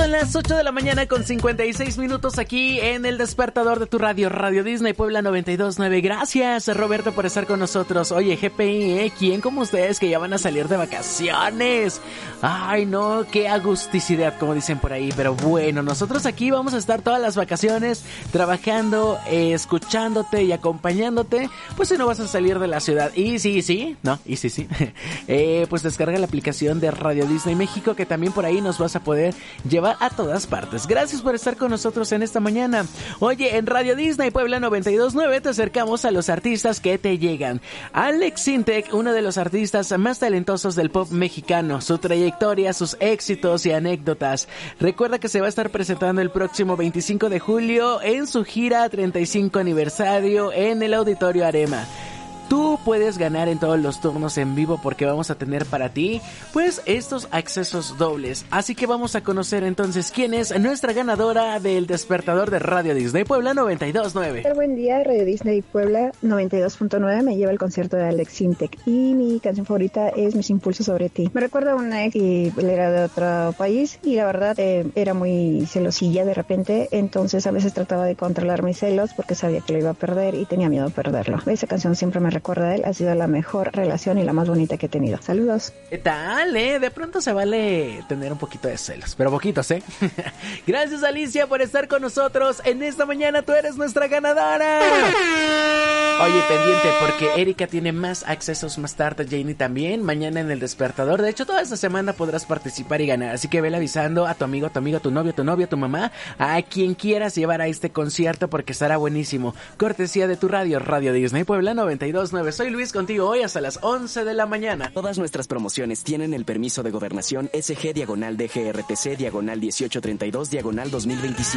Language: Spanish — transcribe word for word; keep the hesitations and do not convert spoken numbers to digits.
Son las ocho de la mañana con cincuenta y seis minutos aquí en el despertador de tu radio, Radio Disney Puebla noventa y dos punto nueve. Gracias, Roberto, por estar con nosotros. Oye, G P I, ¿eh? ¿Quién como ustedes que ya van a salir de vacaciones? Ay, no, qué agusticidad, como dicen por ahí. Pero bueno, nosotros aquí vamos a estar todas las vacaciones trabajando, eh, escuchándote y acompañándote. Pues si no vas a salir de la ciudad. Y sí, sí, no, y sí, sí. eh, pues descarga la aplicación de Radio Disney México, que también por ahí nos vas a poder llevar a todas partes. Gracias por estar con nosotros en esta mañana. Oye, en Radio Disney Puebla noventa y dos punto nueve te acercamos a los artistas que te llegan. Alex Sintek, uno de los artistas más talentosos del pop mexicano, su trayectoria, sus éxitos y anécdotas. Recuerda que se va a estar presentando el próximo veinticinco de julio en su gira treinta y cinco aniversario en el Auditorio Arema. Tú puedes ganar en todos los turnos en vivo porque vamos a tener para ti, pues, estos accesos dobles. Así que vamos a conocer entonces quién es nuestra ganadora del despertador de Radio Disney Puebla noventa y dos punto nueve. Buen día, Radio Disney Puebla noventa y dos punto nueve me lleva el concierto de Alex Sintek y mi canción favorita es Mis Impulsos sobre ti. Me recuerda a una ex y él era de otro país y la verdad eh, era muy celosilla de repente, entonces a veces trataba de controlar mis celos porque sabía que lo iba a perder y tenía miedo de perderlo. Esa canción siempre me recuerda a él, ha sido la mejor relación y la más bonita que he tenido. Saludos. ¿Qué tal, eh? De pronto se vale tener un poquito de celos, pero poquitos, ¿eh? Gracias, Alicia, por estar con nosotros en esta mañana. Tú eres nuestra ganadora. Oye, pendiente, porque Erika tiene más accesos más tarde, Janie también, mañana en el despertador. De hecho, toda esta semana podrás participar y ganar, así que vele avisando a tu amigo, a tu amigo, a tu novio, a tu novia, a tu mamá, a quien quieras llevar a este concierto porque estará buenísimo. Cortesía de tu radio, Radio Disney Puebla noventa y dos punto nueve. Soy Luis contigo hoy hasta las once de la mañana. Todas nuestras promociones tienen el permiso de gobernación S G diagonal D G R T C diagonal dieciocho treinta y dos diagonal dos mil veintisiete.